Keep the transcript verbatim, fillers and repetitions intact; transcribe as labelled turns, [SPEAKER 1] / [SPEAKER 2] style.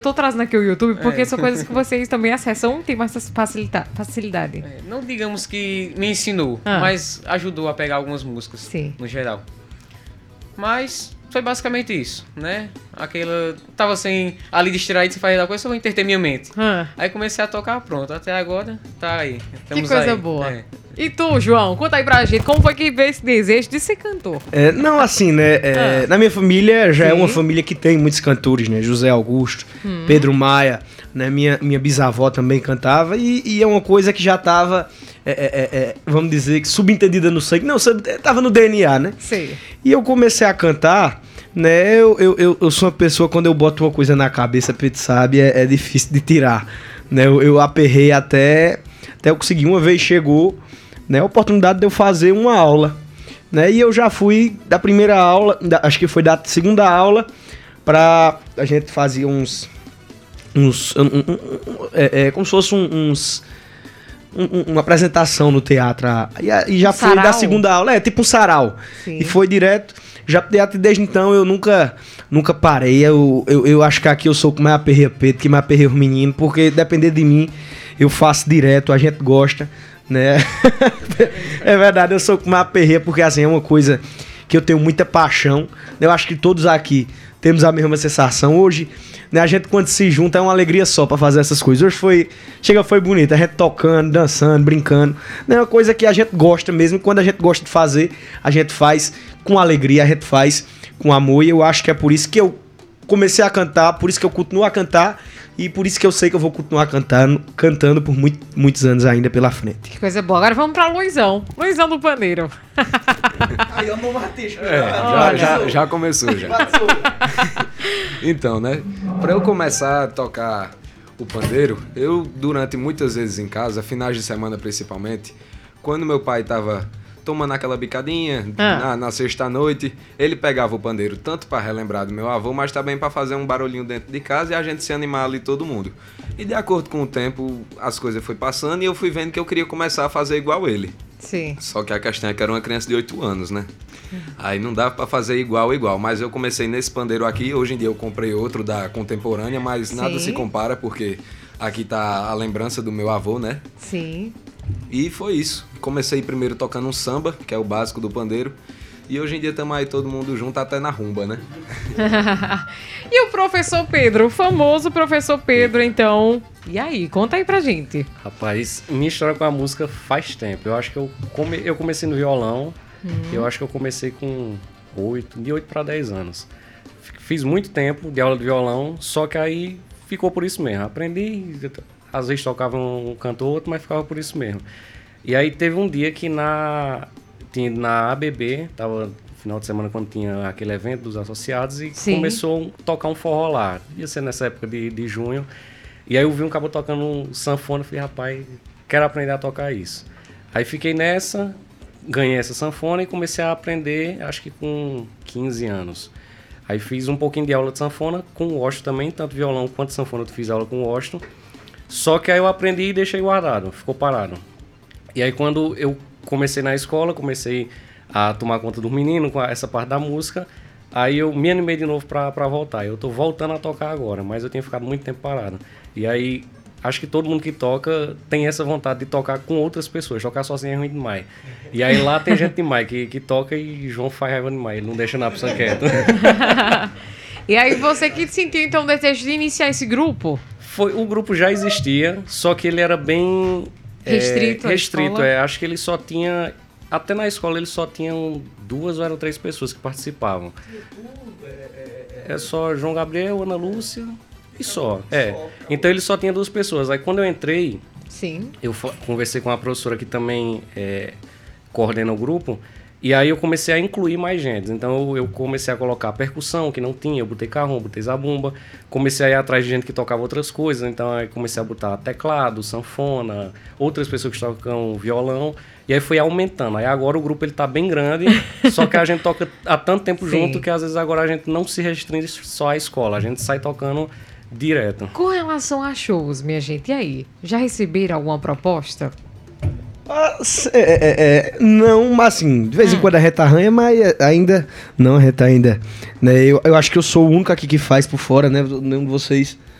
[SPEAKER 1] Tô trazendo aqui o YouTube porque
[SPEAKER 2] É.
[SPEAKER 1] são coisas que vocês também acessam, tem mais facilita- facilidade.
[SPEAKER 2] É, não digamos que me ensinou,
[SPEAKER 1] Ah.
[SPEAKER 2] mas ajudou a pegar algumas músicas,
[SPEAKER 1] Sim.
[SPEAKER 2] no geral. Mas foi basicamente isso, né? Aquela... Tava sem... Ali distraído, sem fazer da coisa, só entreter minha mente.
[SPEAKER 1] Ah,
[SPEAKER 2] Aí comecei a tocar, pronto. Até agora, tá aí.
[SPEAKER 1] que
[SPEAKER 2] Estamos
[SPEAKER 1] coisa
[SPEAKER 2] aí.
[SPEAKER 1] boa.
[SPEAKER 2] É.
[SPEAKER 1] E tu, João, conta aí pra gente, como foi que veio esse desejo de ser cantor?
[SPEAKER 3] É, não, assim, né? é,
[SPEAKER 1] Ah.
[SPEAKER 3] Na minha família já é
[SPEAKER 1] Sim.
[SPEAKER 3] uma família que tem muitos cantores, né? José Augusto,
[SPEAKER 1] Hum.
[SPEAKER 3] Pedro Maia, né? Minha, minha bisavó também cantava e, e é uma coisa que já tava, é, é, é, vamos dizer, que subentendida no sangue. Não, sub- tava no D N A, né?
[SPEAKER 1] Sei.
[SPEAKER 3] E eu comecei a cantar, né? Eu, eu, eu, eu sou uma pessoa, quando eu boto uma coisa na cabeça, Pedro sabe, é, é difícil de tirar, né? Eu, eu aperrei até, até eu conseguir. Uma vez chegou, né, a oportunidade de eu fazer uma aula, né? E eu já fui da primeira aula, da- acho que foi da segunda aula, pra... A gente fazia uns... uns um, um, um, é, é, como se fosse um- uns... um- um- uma apresentação no teatro. ah, E, a- e já
[SPEAKER 1] Um
[SPEAKER 3] fui da
[SPEAKER 1] sarau?
[SPEAKER 3] segunda aula, é tipo um sarau.
[SPEAKER 1] Sim.
[SPEAKER 3] E foi direto. Já teatro desde então eu nunca, nunca parei. Eu, eu, eu acho que aqui eu sou o que mais aperreia Pedro, que mais aperreia os meninos, porque depender de mim, eu faço direto, a gente gosta, né? É verdade, eu sou o que mais aperreia, porque assim, é uma coisa que eu tenho muita paixão. Eu acho que todos aqui temos a mesma sensação. Hoje, né, a gente quando se junta é uma alegria só pra fazer essas coisas. Hoje foi, chega, foi bonito, a gente tocando, dançando, brincando. É uma coisa que a gente gosta mesmo, e quando a gente gosta de fazer, a gente faz com alegria, a gente faz com amor, e eu acho que é por isso que eu comecei a cantar, por isso que eu continuo a cantar, e por isso que eu sei que eu vou continuar cantando, cantando por muito, muitos anos ainda pela frente.
[SPEAKER 1] Que coisa boa. Agora vamos pra Luizão. Luizão do Pandeiro.
[SPEAKER 3] Aí eu não matei,
[SPEAKER 4] É, já, já, já começou já. Então, né? Pra eu começar a tocar o pandeiro, eu durante muitas vezes em casa, finais de semana principalmente, quando meu pai tava tomando aquela bicadinha
[SPEAKER 1] Ah.
[SPEAKER 4] na, na sexta-noite, ele pegava o pandeiro tanto pra relembrar do meu avô, mas também pra fazer um barulhinho dentro de casa e a gente se animar ali todo mundo. E de acordo com o tempo, as coisas foi passando e eu fui vendo que eu queria começar a fazer igual ele.
[SPEAKER 1] Sim.
[SPEAKER 4] Só que a questão é que era uma criança de oito anos, né? Aí não dava pra fazer igual, igual. Mas eu comecei nesse pandeiro aqui. Hoje em dia eu comprei outro da contemporânea, mas nada
[SPEAKER 1] Sim.
[SPEAKER 4] se compara, porque aqui tá a lembrança do meu avô, né?
[SPEAKER 1] Sim.
[SPEAKER 4] E foi isso. Comecei primeiro tocando um samba, que é o básico do pandeiro. E hoje em dia estamos aí todo mundo junto, até na rumba, né?
[SPEAKER 1] E o professor Pedro, o famoso professor Pedro, então. E aí, conta aí pra gente.
[SPEAKER 5] Rapaz, minha história com a música faz tempo. Eu acho que eu, come... eu comecei no violão. Eu acho que eu comecei com oito, de oito para dez anos. F- Fiz muito tempo de aula de violão, só que aí ficou por isso mesmo. Aprendi, às vezes tocava um canto ou outro, mas ficava por isso mesmo. E aí teve um dia que na, tinha, na A B B, tava no final de semana quando tinha aquele evento dos associados, e
[SPEAKER 1] Sim.
[SPEAKER 5] começou a tocar um forró lá. Ia ser nessa época de, de junho. E aí eu vi um cabo tocando um sanfona e falei, rapaz, quero aprender a tocar isso. Aí fiquei nessa, ganhei essa sanfona e comecei a aprender, acho que com quinze anos. Aí fiz um pouquinho de aula de sanfona com o Washington também, tanto violão quanto sanfona eu fiz aula com o Washington. Só que aí eu aprendi e deixei guardado, ficou parado. E aí quando eu comecei na escola, comecei a tomar conta dos meninos com essa parte da música, aí eu me animei de novo pra, pra voltar. Eu tô voltando a tocar agora, mas eu tenho ficado muito tempo parado. E aí, acho que todo mundo que toca tem essa vontade de tocar com outras pessoas. Tocar sozinho é ruim demais. E aí lá tem gente demais que, que toca e João faz raiva demais. Ele não deixa nada pra pessoa quieta.
[SPEAKER 1] E aí, você que sentiu então o desejo de iniciar esse grupo?
[SPEAKER 5] Foi, o grupo já existia, só que ele era bem... é,
[SPEAKER 1] Restrito à
[SPEAKER 5] restrito,
[SPEAKER 1] escola?
[SPEAKER 5] é. Acho que ele só tinha... Até na escola ele só tinham duas ou eram três pessoas que participavam. É só João Gabriel, Ana Lúcia e só. É. Então ele só tinha duas pessoas. Aí quando eu entrei,
[SPEAKER 1] Sim.
[SPEAKER 5] eu fa- conversei com a professora que também é, coordena o grupo, e aí eu comecei a incluir mais gente. Então eu, eu comecei a colocar percussão, que não tinha, eu botei carrom, botei zabumba, comecei a ir atrás de gente que tocava outras coisas, então aí comecei a botar teclado, sanfona, outras pessoas que tocam violão, e aí foi aumentando. Aí agora o grupo ele tá bem grande, só que a gente toca há tanto tempo
[SPEAKER 1] Sim.
[SPEAKER 5] junto que às vezes agora a gente não se restringe só à escola, a gente sai tocando direto.
[SPEAKER 1] Com relação a shows, minha gente, e aí? Já receberam alguma proposta?
[SPEAKER 3] Ah, s- é, é, é, não, mas assim, de vez em quando a gente arranha, mas ainda não, a gente ainda, né, eu, eu acho que eu sou o único aqui que faz por fora, né, nenhum de vocês